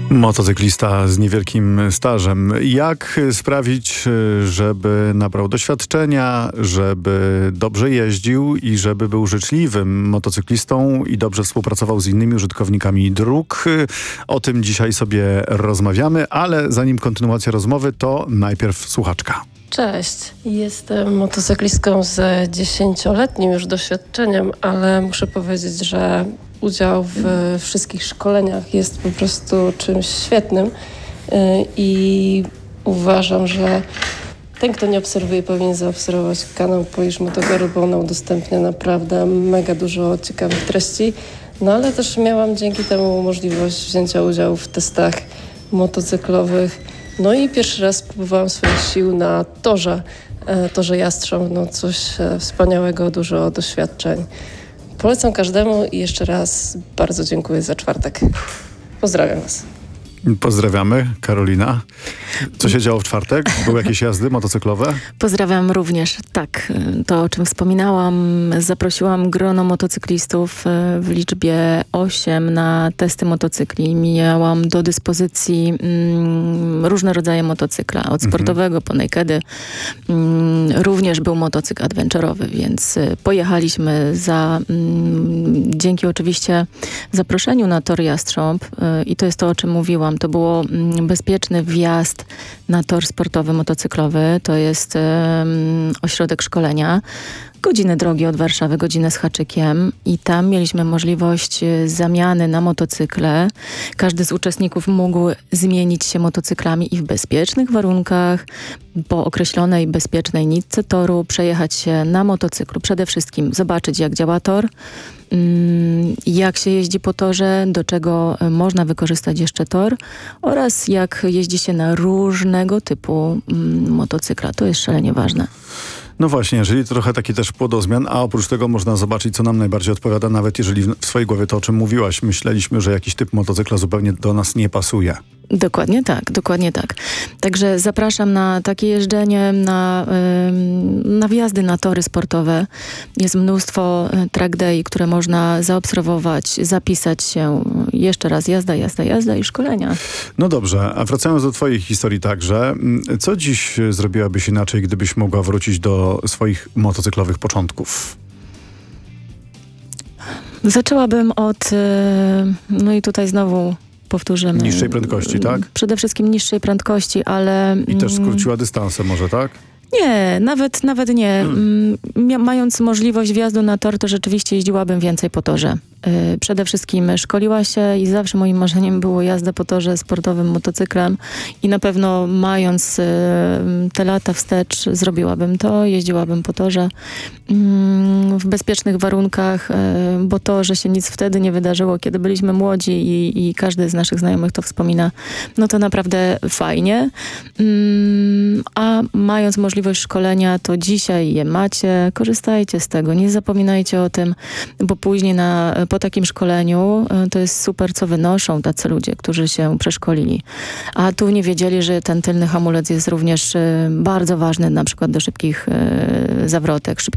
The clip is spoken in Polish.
Motocyklista z niewielkim stażem. Jak sprawić, żeby nabrał doświadczenia, żeby dobrze jeździł i żeby był życzliwym motocyklistą i dobrze współpracował z innymi użytkownikami dróg? O tym dzisiaj sobie rozmawiamy, ale zanim kontynuacja rozmowy, to najpierw słuchaczka. Cześć, jestem motocyklistką z 10-letnim już doświadczeniem, ale muszę powiedzieć, że udział w wszystkich szkoleniach jest po prostu czymś świetnym i uważam, że ten, kto nie obserwuje, powinien zaobserwować kanał Polish Motogory, bo on udostępnia naprawdę mega dużo ciekawych treści. No ale też miałam dzięki temu możliwość wzięcia udziału w testach motocyklowych. No i pierwszy raz próbowałam swoich sił na torze Jastrząb, no coś wspaniałego, dużo doświadczeń. Polecam każdemu i jeszcze raz bardzo dziękuję za czwartek. Pozdrawiam Was. Pozdrawiamy. Karolina. Co się działo w czwartek? Były jakieś jazdy motocyklowe? Pozdrawiam również. Tak, to o czym wspominałam. Zaprosiłam grono motocyklistów w liczbie 8 na testy motocykli. Miałam do dyspozycji różne rodzaje motocykla. Od sportowego po nakedy. Również był motocykl adventurowy, więc pojechaliśmy dzięki oczywiście zaproszeniu na tor Jastrząb i to jest to, o czym mówiłam. To było bezpieczny wjazd na tor sportowy motocyklowy. To jest ośrodek szkolenia. Godzinę drogi od Warszawy, godzinę z haczykiem i tam mieliśmy możliwość zamiany na motocykle. Każdy z uczestników mógł zmienić się motocyklami i w bezpiecznych warunkach, po określonej bezpiecznej nitce toru przejechać się na motocyklu. Przede wszystkim zobaczyć, jak działa tor, jak się jeździ po torze, do czego można wykorzystać jeszcze tor oraz jak jeździ się na różnego typu motocykla. To jest szalenie ważne. No właśnie, jeżeli to trochę taki też płodozmian, a oprócz tego można zobaczyć, co nam najbardziej odpowiada, nawet jeżeli w swojej głowie to, o czym mówiłaś, myśleliśmy, że jakiś typ motocykla zupełnie do nas nie pasuje. Dokładnie tak, dokładnie tak. Także zapraszam na takie jeżdżenie, na wjazdy na tory sportowe. Jest mnóstwo track day, które można zaobserwować, zapisać się. Jeszcze raz jazda i szkolenia. No dobrze, a wracając do twojej historii także, co dziś zrobiłabyś inaczej, gdybyś mogła wrócić do swoich motocyklowych początków? Zaczęłabym od, no i tutaj znowu powtórzymy. Niższej prędkości, tak? Przede wszystkim niższej prędkości, ale... I też skróciła dystanse może, tak? Nie, nawet nie. Mając możliwość wjazdu na tor, to rzeczywiście jeździłabym więcej po torze. Przede wszystkim szkoliła się i zawsze moim marzeniem było jazda po torze sportowym motocyklem i na pewno mając te lata wstecz zrobiłabym to, jeździłabym po torze w bezpiecznych warunkach, bo to, że się nic wtedy nie wydarzyło, kiedy byliśmy młodzi i każdy z naszych znajomych to wspomina, no to naprawdę fajnie. A mając możliwość szkolenia, to dzisiaj je macie, korzystajcie z tego, nie zapominajcie o tym, bo później po takim szkoleniu to jest super, co wynoszą tacy ludzie, którzy się przeszkolili. A tu nie wiedzieli, że ten tylny hamulec jest również bardzo ważny, na przykład do szybkich zawrotek, szybkich